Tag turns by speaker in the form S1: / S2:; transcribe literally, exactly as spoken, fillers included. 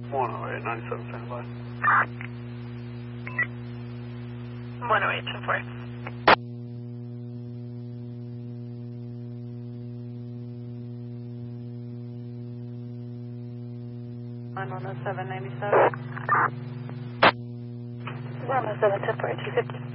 S1: one oh eight, ninety-seven, stand by.
S2: one oh eight, ten four.
S3: one oh seven, ninety-seven.
S2: one oh seven, ten four, two fifty.